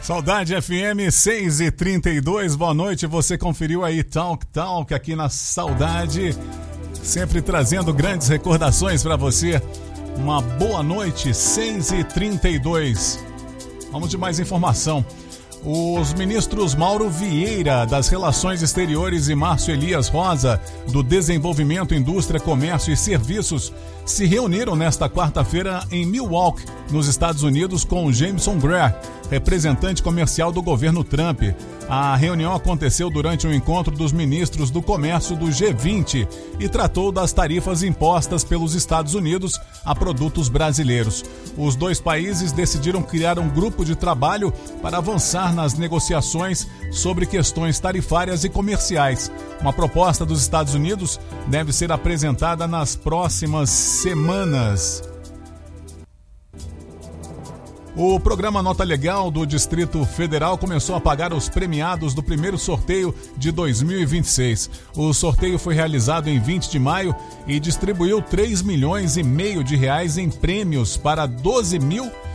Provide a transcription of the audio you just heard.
Saudade FM 6h32, boa noite, você conferiu aí Talk aqui na Saudade, sempre trazendo grandes recordações para você. Uma boa noite, 6h32. Vamos de mais informação. Os ministros Mauro Vieira, das Relações Exteriores, e Márcio Elias Rosa, do Desenvolvimento, Indústria, Comércio e Serviços, se reuniram nesta quarta-feira em Milwaukee, nos Estados Unidos, com Jameson Greer, representante comercial do governo Trump. A reunião aconteceu durante um encontro dos ministros do comércio do G20 e tratou das tarifas impostas pelos Estados Unidos a produtos brasileiros. Os dois países decidiram criar um grupo de trabalho para avançar nas negociações sobre questões tarifárias e comerciais. Uma proposta dos Estados Unidos deve ser apresentada nas próximas semanas. O programa Nota Legal do Distrito Federal começou a pagar os premiados do primeiro sorteio de 2026. O sorteio foi realizado em 20 de maio e distribuiu R$3,5 milhões em prêmios para 12.000